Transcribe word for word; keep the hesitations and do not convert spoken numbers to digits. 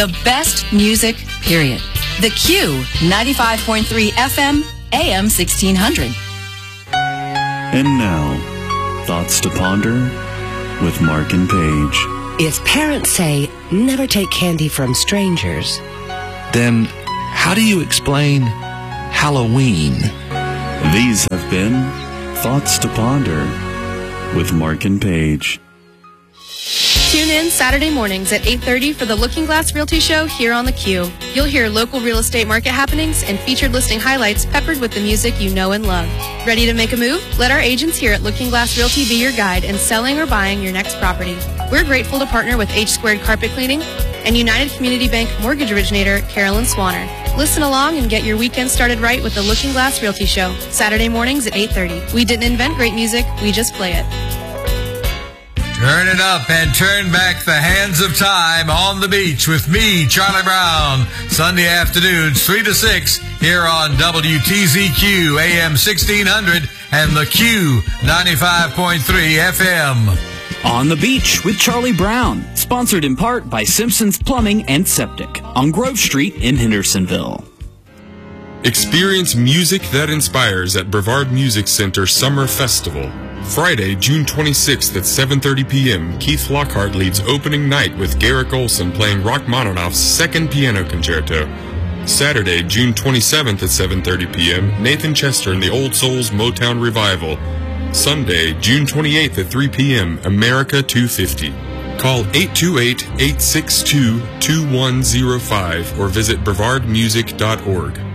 The best music, period. The Q, ninety-five point three F M, A M sixteen hundred. And now, Thoughts to Ponder with Mark and Paige. If parents say, never take candy from strangers, then how do you explain Halloween? These have been Thoughts to Ponder with Mark and Paige. Tune in Saturday mornings at eight thirty for the Looking Glass Realty Show here on the Q. You'll hear local real estate market happenings and featured listing highlights peppered with the music you know and love. Ready to make a move? Let our agents here at Looking Glass Realty be your guide in selling or buying your next property. We're grateful to partner with H Squared Carpet Cleaning and United Community Bank mortgage originator Carolyn Swanner. Listen along and get your weekend started right with the Looking Glass Realty Show, Saturday mornings at eight thirty. We didn't invent great music, we just play it. Turn it up and turn back the hands of time on the beach with me, Charlie Brown. Sunday afternoons, three to six, here on W T Z Q, A M sixteen hundred, and the Q, ninety-five point three F M. On the Beach with Charlie Brown, sponsored in part by Simpson's Plumbing and Septic on Grove Street in Hendersonville. Experience music that inspires at Brevard Music Center Summer Festival. Friday, June twenty-sixth at seven thirty p.m., Keith Lockhart leads opening night with Garrick Olson playing Rachmaninoff's Second Piano Concerto. Saturday, June twenty-seventh at seven thirty p.m., Nathan Chester and the Old Souls Motown Revival. Sunday, June twenty-eighth at three p.m., America two fifty. Call eight two eight, eight six two, two one zero five or visit brevard music dot org.